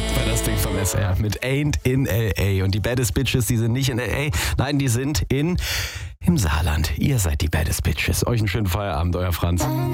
War das Ding vom SR mit Ain't in L.A. Und die Baddest Bitches, die sind nicht in L.A., nein, die sind im Saarland. Ihr seid die Baddest Bitches. Euch einen schönen Feierabend, euer Franz.